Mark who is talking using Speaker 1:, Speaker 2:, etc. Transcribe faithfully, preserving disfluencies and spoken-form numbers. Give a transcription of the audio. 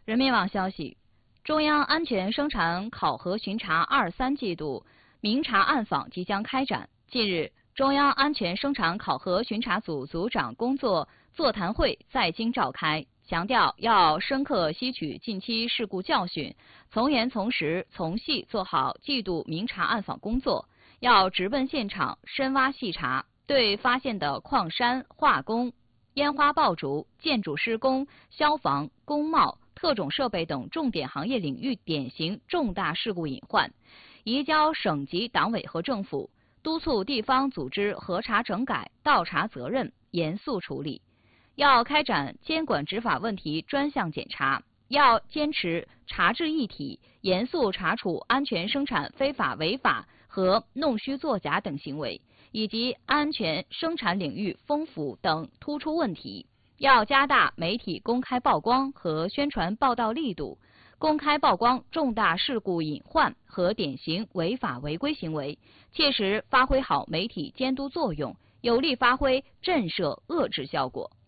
Speaker 1: 人民网消息，中央安全生产考核巡查二三季度明察暗访即将开展。近日，中央安全生产考核巡查组组长工作座谈会在京召开，强调要深刻吸取近期事故教训，从严从实从细做好季度明察暗访工作，要直奔现场深挖细查，对发现的矿山、化工、烟花爆竹、建筑施工、消防、工贸、特种设备等重点行业领域典型重大事故隐患，移交省级党委和政府，督促地方组织核查整改、倒查责任，严肃处理。要开展监管执法问题专项检查，要坚持查治一体，严肃查处安全生产非法违法和弄虚作假等行为，以及安全生产领域风腐等突出问题。要加大媒体公开曝光和宣传报道力度，公开曝光重大事故隐患和典型违法违规行为，切实发挥好媒体监督作用，有力发挥震慑遏制效果。